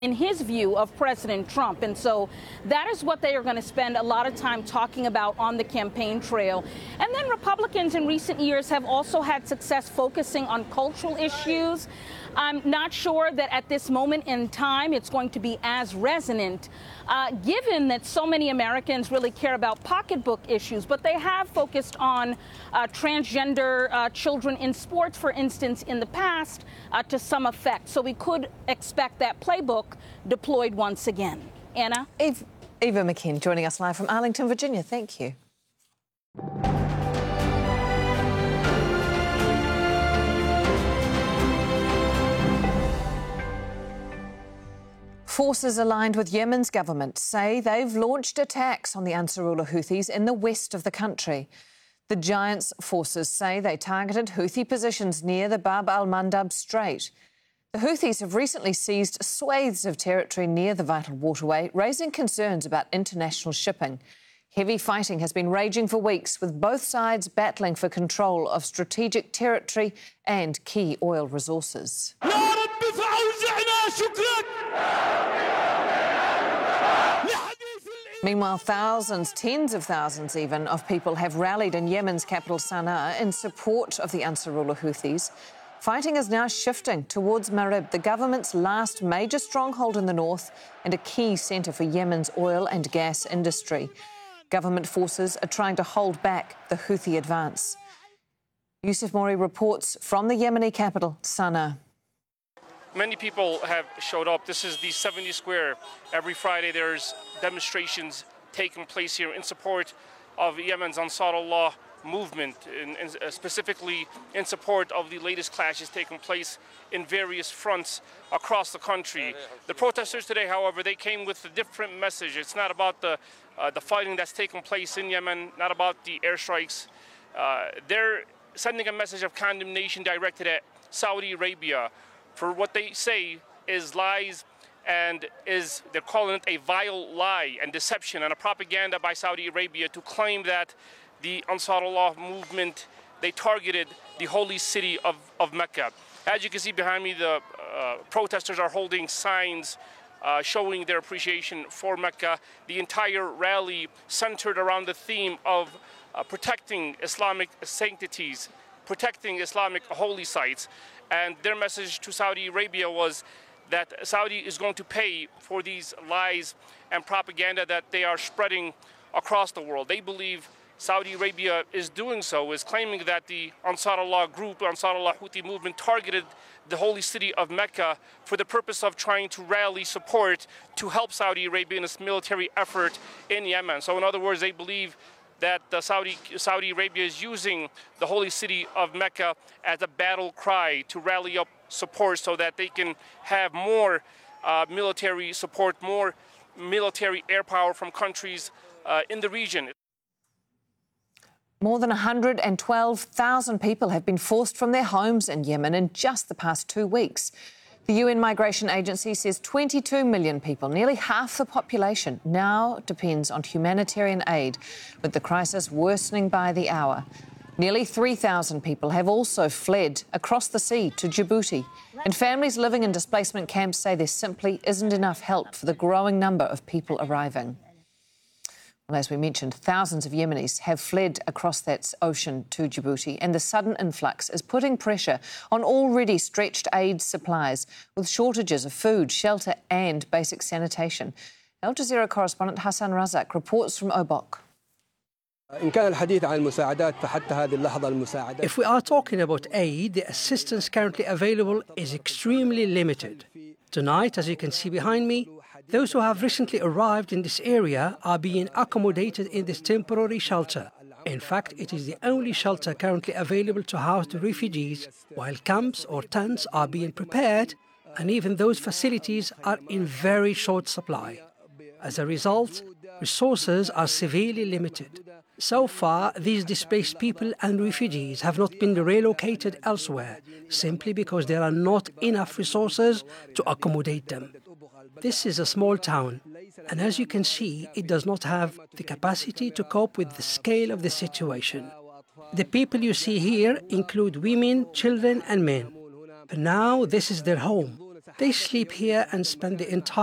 in his view of President Trump. And so that is what they are going to spend a lot of time talking about on the campaign trail. And then Republicans in recent years have also had success focusing on cultural issues. I'm not sure that at this moment in time it's going to be as resonant, given that so many Americans really care about pocketbook issues. But they have focused on transgender children in sports, for instance, in the past to some effect. So we could expect that playbook deployed once again. Anna? Eva McKean joining us live from Arlington, Virginia. Thank you. Forces aligned with Yemen's government say they've launched attacks on the Ansarullah Houthis in the west of the country. The Giants forces say they targeted Houthi positions near the Bab al-Mandab Strait. The Houthis have recently seized swathes of territory near the vital waterway, raising concerns about international shipping. Heavy fighting has been raging for weeks, with both sides battling for control of strategic territory and key oil resources. Meanwhile, thousands, tens of thousands even, of people have rallied in Yemen's capital Sana'a in support of the Ansarullah Houthis. Fighting is now shifting towards Marib, the government's last major stronghold in the north and a key centre for Yemen's oil and gas industry. Government forces are trying to hold back the Houthi advance. Yusuf Mori reports from the Yemeni capital, Sana'a. Many people have showed up. This is the 70 Square. Every Friday there's demonstrations taking place here in support of Yemen's Ansarullah movement, and specifically in support of the latest clashes taking place in various fronts across the country. The protesters today, however, they came with a different message. It's not about the fighting that's taking place in Yemen, not about the airstrikes. They're sending a message of condemnation directed at Saudi Arabia for what they say is lies, and they're calling it a vile lie and deception and a propaganda by Saudi Arabia to claim that the Ansarullah movement, they targeted the holy city of Mecca. As you can see behind me, the protesters are holding signs showing their appreciation for Mecca. The entire rally centered around the theme of protecting Islamic sanctities, protecting Islamic holy sites. And their message to Saudi Arabia was that Saudi is going to pay for these lies and propaganda that they are spreading across the world. They believe Saudi Arabia is doing so, is claiming that the Ansarullah group, Ansarullah Houthi movement, targeted the holy city of Mecca for the purpose of trying to rally support to help Saudi Arabia in its military effort in Yemen. So in other words, they believe that Saudi Arabia is using the holy city of Mecca as a battle cry to rally up support so that they can have more military support, more military air power from countries in the region. More than 112,000 people have been forced from their homes in Yemen in just the past 2 weeks. The UN Migration Agency says 22 million people, nearly half the population, now depends on humanitarian aid, with the crisis worsening by the hour. Nearly 3,000 people have also fled across the sea to Djibouti, and families living in displacement camps say there simply isn't enough help for the growing number of people arriving. Well, as we mentioned, thousands of Yemenis have fled across that ocean to Djibouti, and the sudden influx is putting pressure on already stretched aid supplies, with shortages of food, shelter and basic sanitation. Al Jazeera correspondent Hassan Razak reports from Obok. If we are talking about aid, the assistance currently available is extremely limited. Tonight, as you can see behind me, those who have recently arrived in this area are being accommodated in this temporary shelter. In fact, it is the only shelter currently available to house the refugees, while camps or tents are being prepared, and even those facilities are in very short supply. As a result, resources are severely limited. So far, these displaced people and refugees have not been relocated elsewhere, simply because there are not enough resources to accommodate them. This is a small town, and as you can see, it does not have the capacity to cope with the scale of the situation. The people you see here include women, children and men. For now, this is their home. They sleep here and spend the entire